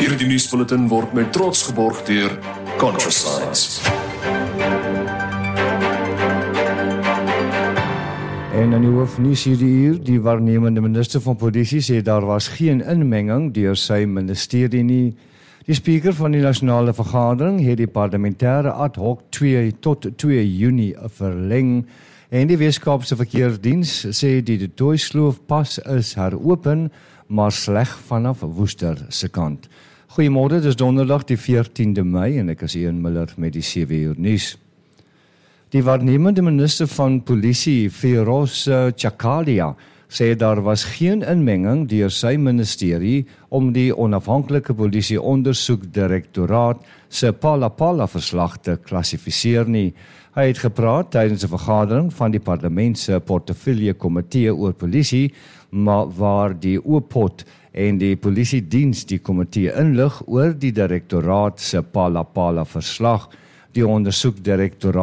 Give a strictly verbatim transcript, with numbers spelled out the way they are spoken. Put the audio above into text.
Hierdie nuusbulletin word met trots geborg deur ContraScience. En in die hoofnuus hierdie uur, die waarnemende minister van Polisie sê daar was geen inmenging deur sy ministerie nie. Die spreker van die nasionale vergadering het die parlementêre ad hoc twee tot twee Junie verleng. En die Weskaapse Verkeersdiens sê die De Tooy-Sloof pas is heropen, maar sleg vanaf Woester se kant. Goeiemôre, dis donderdag die veertiende Mei en ek is Ian Miller met die sewe uur nuus. Die waarnemende minister van Polisie, Feroz Chakalia, sê daar was geen inmenging deur sy ministerie om die onafhanklike polisie ondersoekdirektoraat se Phala-Phala verslag te klassifiseer nie. Hy het gepraat tydens 'n vergadering van die parlement se portefeulje komitee oor polisie, maar waar die Oopot en die polisiediens die komitee inlig oor die direktoraat se Phala-Phala verslag. Die ondersoekdirektoraat